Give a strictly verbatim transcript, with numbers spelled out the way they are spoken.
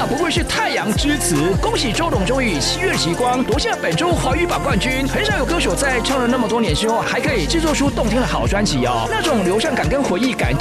不愧是太阳之子。恭喜周董终于以七月极光夺下本周华语榜冠军。很少有歌手在唱了那么多年之后，还可以制作出动听的好专辑哦，那种流畅感跟回忆感。